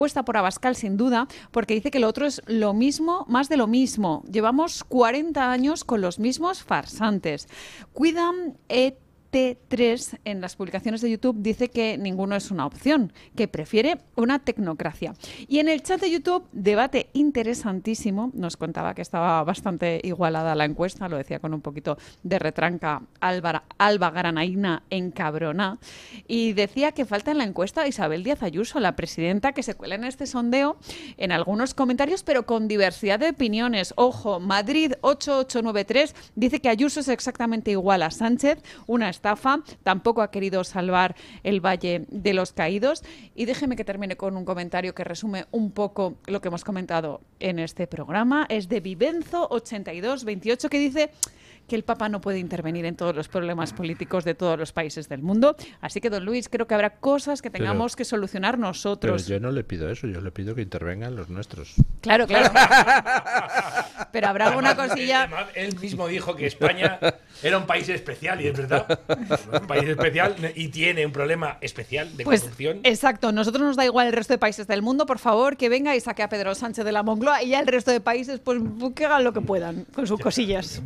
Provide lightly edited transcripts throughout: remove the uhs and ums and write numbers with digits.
Apuesta por Abascal sin duda, porque dice que lo otro es lo mismo, más de lo mismo. Llevamos 40 años con los mismos farsantes. Cuidan T3 en las publicaciones de YouTube dice que ninguno es una opción, que prefiere una tecnocracia. Y en el chat de YouTube, debate interesantísimo, nos contaba que estaba bastante igualada la encuesta, lo decía con un poquito de retranca Alba Granaína encabroná, y decía que falta en la encuesta Isabel Díaz Ayuso, la presidenta, que se cuela en este sondeo en algunos comentarios, pero con diversidad de opiniones. Ojo, Madrid 8893 dice que Ayuso es exactamente igual a Sánchez, una estafa, tampoco ha querido salvar el Valle de los Caídos. Y déjeme que termine con un comentario que resume un poco lo que hemos comentado en este programa. Es de Vivenzo8228, que dice que el Papa no puede intervenir en todos los problemas políticos de todos los países del mundo. Así que, don Luis, creo que habrá cosas que tengamos que solucionar nosotros. Pero yo no le pido eso, yo le pido que intervengan los nuestros. Claro, claro. Pero habrá alguna cosilla... Él mismo dijo que España era un país especial, y es verdad. Un país especial y tiene un problema especial de corrupción. Exacto, nosotros nos da igual el resto de países del mundo, por favor, que venga y saque a Pedro Sánchez de la Moncloa, y ya el resto de países pues que hagan lo que puedan con sus cosillas.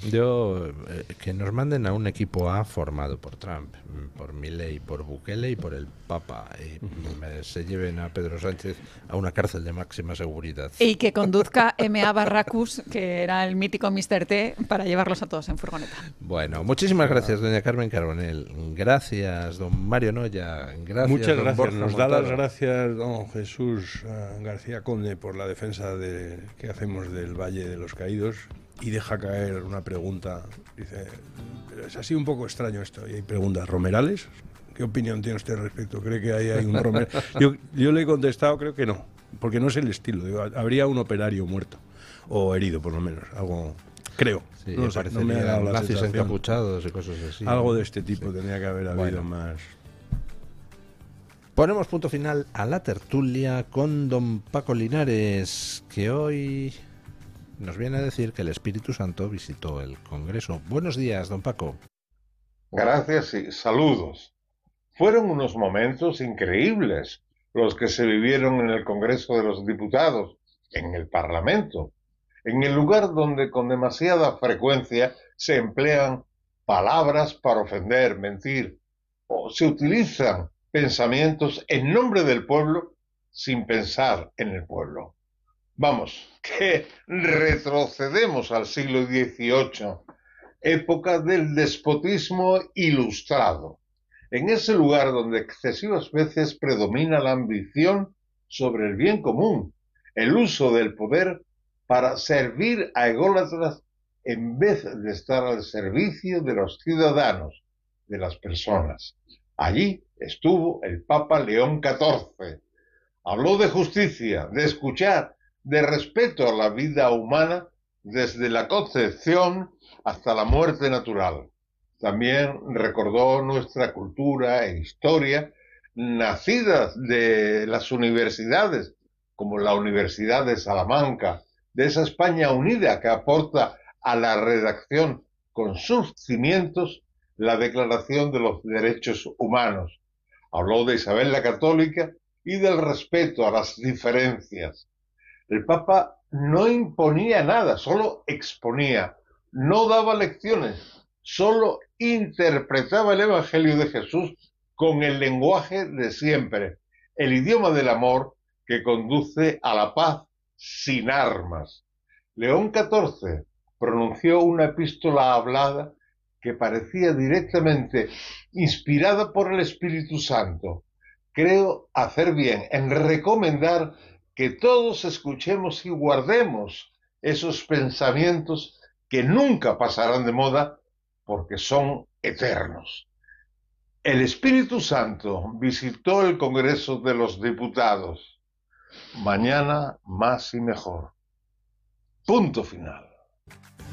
Que nos manden a un equipo A formado por Trump, por Milei, por Bukele y por el Papa, y se lleven a Pedro Sánchez a una cárcel de máxima seguridad. Y que conduzca M.A. Barracus, que era el mítico Mr. T, para llevarlos a todos en furgoneta. Bueno, muchísimas gracias, doña Carmen Carbonell. Gracias, don Mario Noya. Gracias, muchas don gracias. Borja Nos da Montoro. las gracias don Jesús García Conde por la defensa que hacemos del Valle de los Caídos. Y deja caer una pregunta. Dice, es así un poco extraño esto. Y hay preguntas. ¿Romerales? ¿Qué opinión tiene usted al respecto? ¿Cree que hay un Romeral? Yo le he contestado, creo que no. Porque no es el estilo. Digo, habría un operario muerto. O herido, por lo menos. Algo... Creo. Sí, no sé, no me ha dado la nazis sensación. encapuchados y cosas así. Algo de este tipo tendría que haber habido más. Ponemos punto final a la tertulia con don Paco Linares, que hoy nos viene a decir que el Espíritu Santo visitó el Congreso. Buenos días, don Paco. Gracias y saludos. Fueron unos momentos increíbles los que se vivieron en el Congreso de los Diputados, en el Parlamento, en el lugar donde con demasiada frecuencia se emplean palabras para ofender, mentir, o se utilizan pensamientos en nombre del pueblo sin pensar en el pueblo. Vamos, que retrocedemos al siglo XVIII, época del despotismo ilustrado, en ese lugar donde excesivas veces predomina la ambición sobre el bien común, el uso del poder para servir a ególatras en vez de estar al servicio de los ciudadanos, de las personas. Allí estuvo el Papa León XIV. Habló de justicia, de escuchar, de respeto a la vida humana desde la concepción hasta la muerte natural. También recordó nuestra cultura e historia nacidas de las universidades, como la Universidad de Salamanca, de esa España unida que aporta a la redacción con sus cimientos la Declaración de los Derechos Humanos. Habló de Isabel la Católica y del respeto a las diferencias. El Papa no imponía nada, solo exponía, no daba lecciones, solo interpretaba el Evangelio de Jesús con el lenguaje de siempre, el idioma del amor que conduce a la paz sin armas. León XIV pronunció una epístola hablada que parecía directamente inspirada por el Espíritu Santo. Creo hacer bien en recomendar que todos escuchemos y guardemos esos pensamientos que nunca pasarán de moda porque son eternos. El Espíritu Santo visitó el Congreso de los Diputados. Mañana más y mejor. Punto final.